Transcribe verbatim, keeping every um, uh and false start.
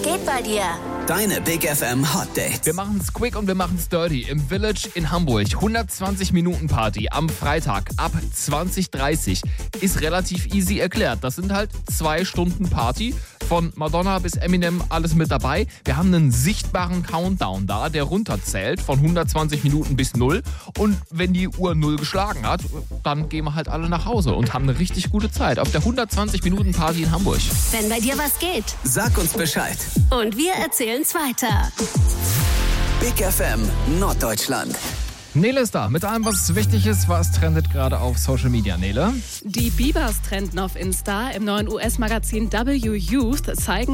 geht bei dir? Deine Big F M Hot Dates. Wir machen es quick und wir machen es dirty. Im Village in Hamburg. hundertzwanzig Minuten Party am Freitag ab zwanzig Uhr dreißig. Ist relativ easy erklärt. Das sind halt zwei Stunden Party. Von Madonna bis Eminem alles mit dabei. Wir haben einen sichtbaren Countdown da, der runterzählt von hundertzwanzig Minuten bis null. Und wenn die Uhr null geschlagen hat, dann gehen wir halt alle nach Hause und haben eine richtig gute Zeit auf der hundertzwanzig Minuten Party in Hamburg. Wenn bei dir was geht. Sag uns Bescheid. Und wir erzählen's weiter. Big F M Norddeutschland. Nele ist da mit allem, was wichtig ist. Was trendet gerade auf Social Media, Nele? Die Biebers trenden auf Insta. Im neuen U S-Magazin W Youth zeigen